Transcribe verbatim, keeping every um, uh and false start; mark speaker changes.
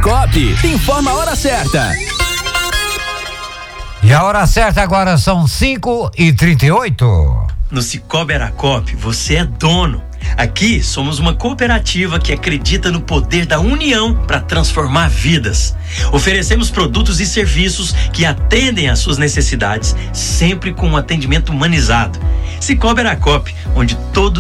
Speaker 1: Aracop. Informa a hora certa.
Speaker 2: E a hora certa agora são cinco e trinta e oito.
Speaker 3: No Cicobi Aracop, você é dono. Aqui somos uma cooperativa que acredita no poder da união para transformar vidas. Oferecemos produtos e serviços que atendem às suas necessidades, sempre com um atendimento humanizado. Cicobi Aracop, onde todos